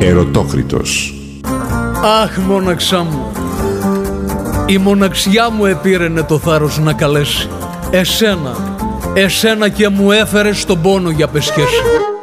Ερωτόκριτος. Αχ, μόναξά μου. Η μοναξιά μου επήρενε το θάρρος να καλέσει εσένα και μου έφερε στον πόνο για πεσχέση.